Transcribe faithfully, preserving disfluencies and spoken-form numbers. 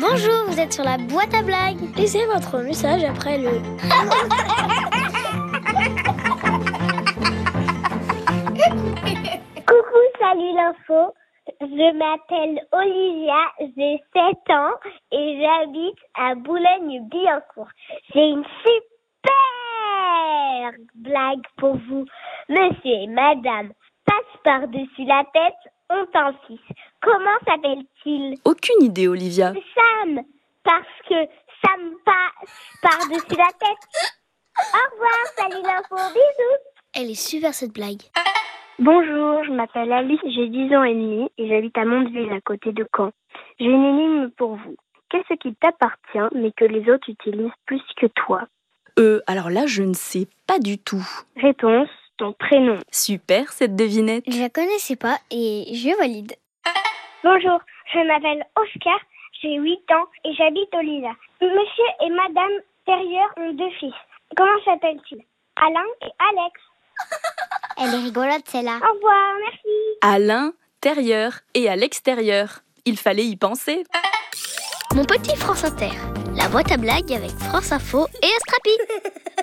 Bonjour, vous êtes sur la boîte à blagues. Laissez votre message après le... Coucou, salut l'info. Je m'appelle Olivia, j'ai sept ans et j'habite à Boulogne-Billancourt. J'ai une super blague pour vous. Monsieur et madame passent par-dessus la tête, ont un fils. Comment s'appelle-t-il? Aucune idée, Olivia. Sam, parce que Sam passe par-dessus la tête. Au revoir, salut l'info, bisous. Elle est super cette blague. Bonjour, je m'appelle Alice, j'ai dix ans et demi et j'habite à Mondeville, à côté de Caen. J'ai une énigme pour vous. Qu'est-ce qui t'appartient mais que les autres utilisent plus que toi? Euh, alors là, je ne sais pas du tout. Réponse, ton prénom. Super, cette devinette. Je la connaissais pas et je valide. Bonjour, je m'appelle Oscar, j'ai huit ans et j'habite au Lisa. Monsieur et madame Terrier ont deux fils. Comment s'appellent-ils? Alain et Alex. Elle est rigolote celle-là. Au revoir, merci. À l'intérieur et à l'extérieur. Il fallait y penser. Mon petit France Inter. La boîte à blagues avec France Info et Astrapi.